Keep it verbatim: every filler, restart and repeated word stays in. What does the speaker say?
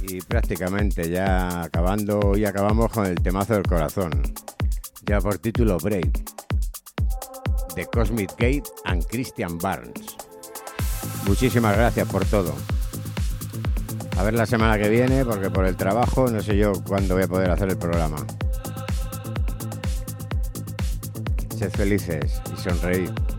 Y prácticamente ya acabando y acabamos con el temazo del corazón. Ya por título Break, de Cosmic Gate and Christian Barnes. Muchísimas gracias por todo. A ver la semana que viene, porque por el trabajo no sé yo cuándo voy a poder hacer el programa. Sed felices y sonreíd.